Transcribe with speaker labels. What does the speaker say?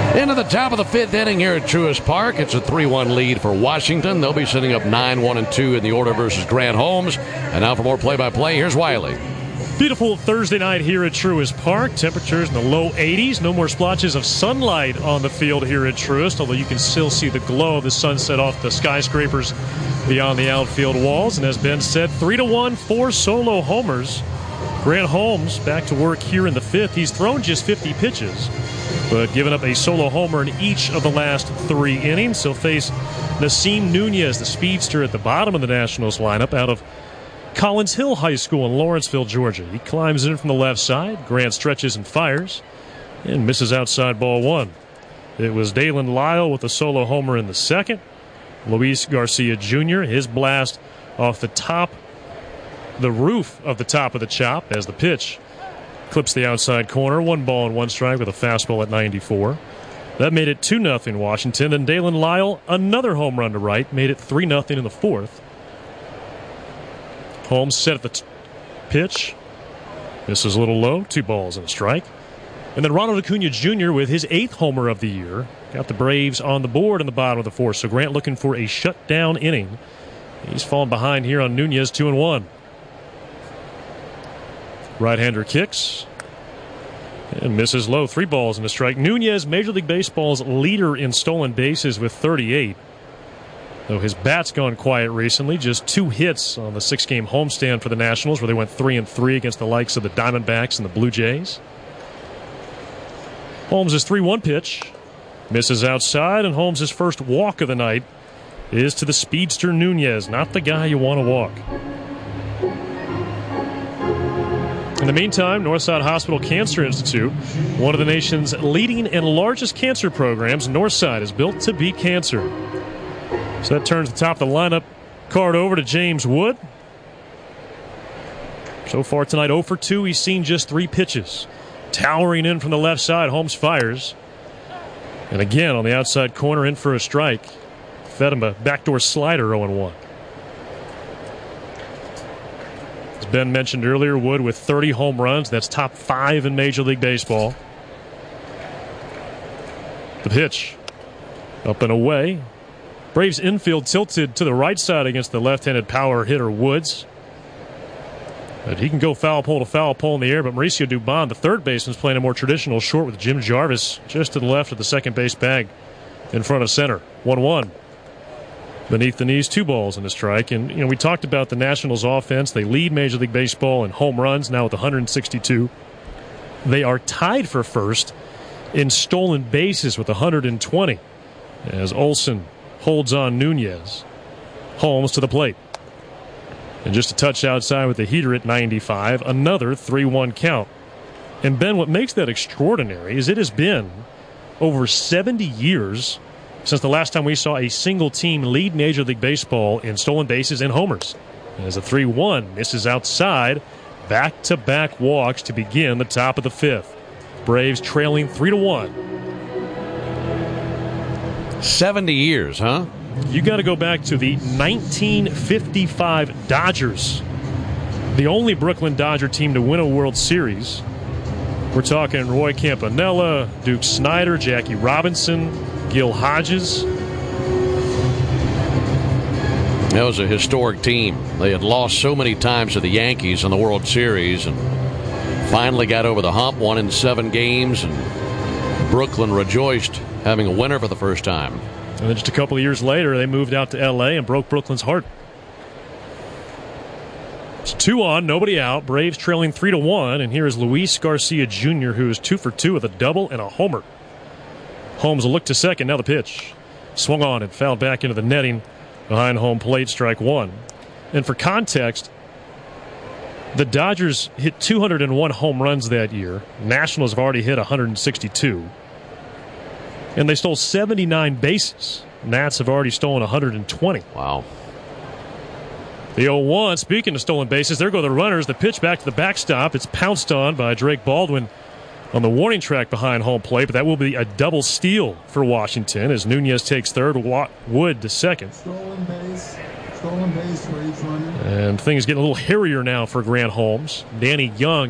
Speaker 1: Into the top of the fifth inning here at Truist Park. It's a 3-1 lead for Washington. They'll be sitting up 9-1-2 in the order versus Grant Holmes. And now for more play-by-play, here's Wiley.
Speaker 2: Beautiful Thursday night here at Truist Park. Temperatures in the low 80s. No more splotches of sunlight on the field here at Truist, although you can still see the glow of the sunset off the skyscrapers beyond the outfield walls. And as Ben said, 3-1, 4 solo homers. Grant Holmes back to work here in the fifth. He's thrown just 50 pitches, but given up a solo homer in each of the last 3 innings. He'll face Nasim Nunez, the speedster at the bottom of the Nationals lineup out of Collins Hill High School in Lawrenceville, Georgia. He climbs in from the left side. Grant stretches and fires and misses outside ball 1. It was Dalen Lyle with a solo homer in the second. Luis Garcia Jr., his blast off the roof of the top of the chop as the pitch clips the outside corner. 1 ball and 1 strike with a fastball at 94. That made it 2-0 Washington. Then Dalen Lyle, another home run to right, made it 3-0 in the fourth. Holmes set at the pitch. This is a little low. 2 balls and a strike. And then Ronald Acuna Jr. with his 8th homer of the year. Got the Braves on the board in the bottom of the fourth. So Grant looking for a shutdown inning. He's fallen behind here on Nunez, 2-1. Right-hander kicks and misses low. 3 balls and a strike. Nunez, Major League Baseball's leader in stolen bases with 38. Though his bat's gone quiet recently. Just 2 hits on the 6-game homestand for the Nationals, where they went 3-3 against the likes of the Diamondbacks and the Blue Jays. Holmes' 3-1 pitch misses outside, and Holmes' first walk of the night is to the speedster Nunez. Not the guy you want to walk. In the meantime, Northside Hospital Cancer Institute, one of the nation's leading and largest cancer programs, Northside is built to beat cancer. So that turns the top of the lineup card over to James Wood. So far tonight, 0 for 2. He's seen just 3 pitches. Towering in from the left side, Holmes fires. And again, on the outside corner, in for a strike. Fed him a backdoor slider, 0-1. As Ben mentioned earlier, Wood with 30 home runs. That's top 5 in Major League Baseball. The pitch. Up and away. Braves infield tilted to the right side against the left-handed power hitter Woods. But he can go foul pole to foul pole in the air, but Mauricio Dubon, the third baseman, is playing a more traditional short with Jim Jarvis just to the left of the second base bag in front of center. 1-1. Beneath the knees, 2 balls and a strike. And, we talked about the Nationals offense. They lead Major League Baseball in home runs, now with 162. They are tied for first in stolen bases with 120, as Olson holds on Nunez. Holmes to the plate. And just a touch outside with the heater at 95. Another 3-1 count. And Ben, what makes that extraordinary is it has been over 70 years since the last time we saw a single team lead Major League Baseball in stolen bases and homers. And as a 3-1 misses outside, back-to-back walks to begin the top of the fifth. Braves trailing 3-1.
Speaker 1: 70 years, huh?
Speaker 2: You got to go back to the 1955 Dodgers, the only Brooklyn Dodger team to win a World Series. We're talking Roy Campanella, Duke Snider, Jackie Robinson, Gil Hodges.
Speaker 1: That was a historic team. They had lost so many times to the Yankees in the World Series and finally got over the hump, won in 7 games, and Brooklyn rejoiced having a winner for the first time.
Speaker 2: And then just a couple of years later, they moved out to L.A. and broke Brooklyn's heart. It's 2 on, nobody out. Braves trailing 3-1, and here is Luis Garcia Jr., who is 2 for 2 with a double and a homer. Holmes will look to second. Now the pitch. Swung on and fouled back into the netting behind home plate, strike 1. And for context, the Dodgers hit 201 home runs that year. Nationals have already hit 162. And they stole 79 bases. Nats have already stolen 120.
Speaker 1: Wow.
Speaker 2: The 0-1, speaking of stolen bases, there go the runners. The pitch back to the backstop. It's pounced on by Drake Baldwin on the warning track behind home plate, but that will be a double steal for Washington as Nunez takes third, Wood to second.
Speaker 3: Stolen base for each runner.
Speaker 2: And things getting a little hairier now for Grant Holmes. Danny Young